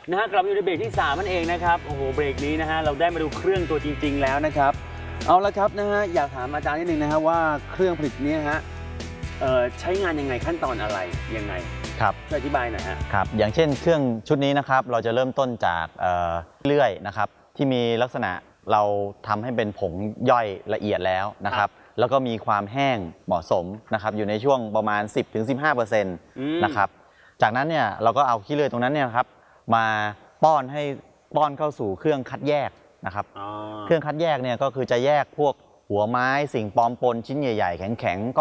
นะฮะกลับมาอยู่ในเบรกที่3นั่นเองนะครับโอ้โหเบรกนี้นะฮะเราได้มาดูเครื่องตัวจริง ๆแล้วนะครับเอาละครับนะฮะอยากถามอาจารย์นิดนึงนะฮะว่าเครื่องผลิตนี้ฮะใช้งานยังไงขั้นตอนอะไรยังไงครับช่วยอธิบายหน่อยฮะครับอย่างเช่นเครื่องชุดนี้นะครับเราจะเริ่มต้นจากเลื่อยนะครับที่มีลักษณะเราทำให้เป็นผงย่อยละเอียดแล้วนะครับแล้วก็มีความแห้งเหมาะสมนะครับอยู่ในช่วงประมาณ 10-15% นะครับจากนั้นเนี่ยเราก็เอาขี้เลื่อยตรงนั้นเนี่ยครับมาป้อนเข้าสู่เครื่องคัดแยกนะครับเครื่องคัดแยกเนี่ยก็คือจะแยกพวกหัวไม้สิ่งปลอมปนชิ้นใหญ่ๆแข็งๆ